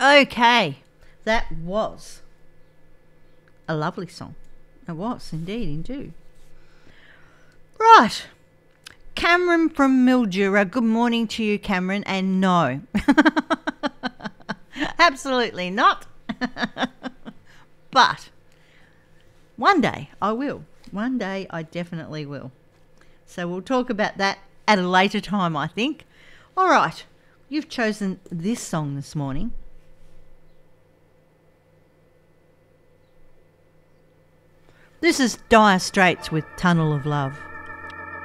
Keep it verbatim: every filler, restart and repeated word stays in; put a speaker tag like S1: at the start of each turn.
S1: Okay, that was a lovely song. It was indeed, indeed. Right, Cameron from Mildura. Good morning to you, Cameron. And no, absolutely not. But one day I will. One day I definitely will. So we'll talk about that at a later time, I think. All right, you've chosen this song this morning. This is Dire Straits with Tunnel of Love.